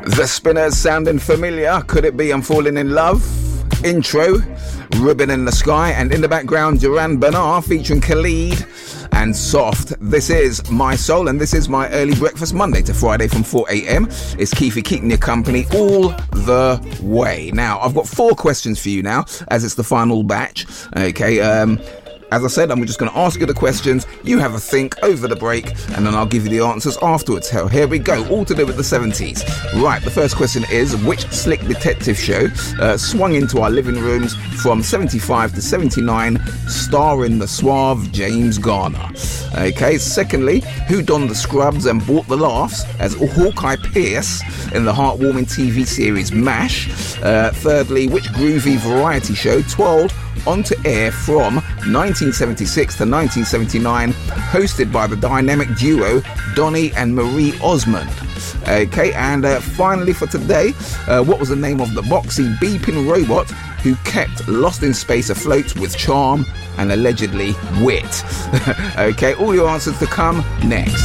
The Spinners sounding familiar. Could it be I'm Falling in Love? Intro, Ribbon in the Sky, and in the background Duran Bernard featuring Khalid and Soft. This is My Soul, and this is my early breakfast Monday to Friday from 4 a.m. It's Keithy keeping you company all the way. Now, I've got 4 questions for you now, as it's the final batch. Okay, as I said, I'm just going to ask you the questions. You have a think over the break, and then I'll give you the answers afterwards. Hell, here we go. All to do with the 70s. Right, the first question is, which slick detective show swung into our living rooms from 75 to 79, starring the suave James Garner? Okay, secondly, who donned the scrubs and bought the laughs as Hawkeye Pierce in the heartwarming TV series MASH? Thirdly, which groovy variety show twirled onto air from 1976 to 1979, hosted by the dynamic duo Donny and Marie Osmond? Okay, and finally for today, what was the name of the boxy beeping robot who kept Lost in Space afloat with charm and allegedly wit? Okay, all your answers to come next.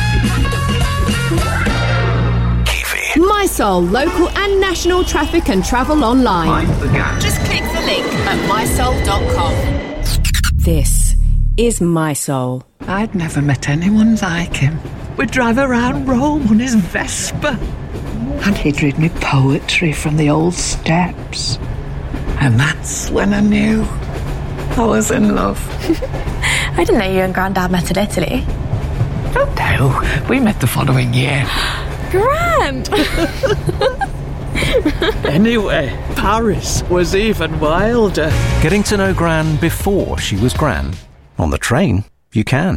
My Soul, local and national traffic and travel online. Just click the link at mysoul.com. This is My Soul. I'd never met anyone like him. We'd drive around Rome on his Vespa. And he'd read me poetry from the old steps. And that's when I knew I was in love. I didn't know you and Grandad met in Italy. Oh no, we met the following year. Grand! Anyway, Paris was even wilder. Getting to know Gran before she was Gran. On the train, you can.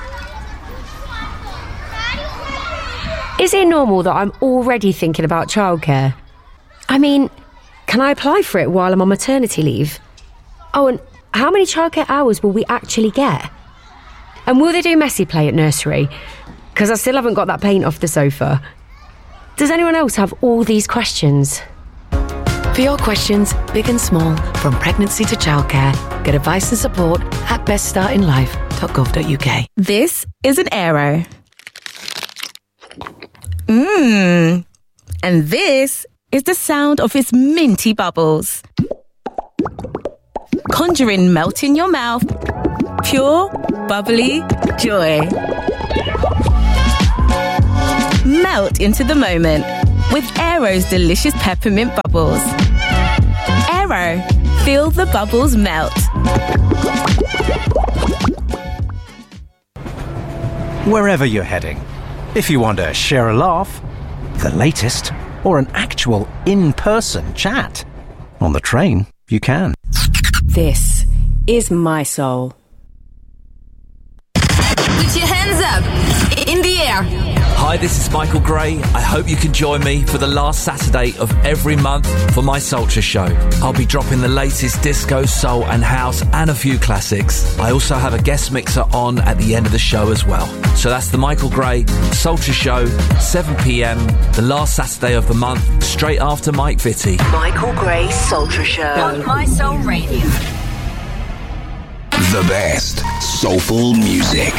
Is it normal that I'm already thinking about childcare? I mean, can I apply for it while I'm on maternity leave? Oh, and how many childcare hours will we actually get? And will they do messy play at nursery? Because I still haven't got that paint off the sofa. Does anyone else have all these questions? For your questions, big and small, from pregnancy to childcare, get advice and support at beststartinlife.gov.uk. This is an Aero. And this is the sound of its minty bubbles. Conjuring melt in your mouth. Pure, bubbly joy. Melt into the moment with Aero's delicious peppermint bubbles. Aero, feel the bubbles melt. Wherever you're heading, if you want to share a laugh, the latest, or an actual in-person chat, on the train, you can. This is My Soul. Put your hands up, in the air. Hi, this is Michael Gray. I hope you can join me for the last Saturday of every month for my Sultra show. I'll be dropping the latest disco, soul and house and a few classics. I also have a guest mixer on at the end of the show as well. So that's the Michael Gray Sultra show, 7 p.m, the last Saturday of the month, straight after Mike Vitti. Michael Gray Sultra Show. On My Soul Radio. The best soulful music.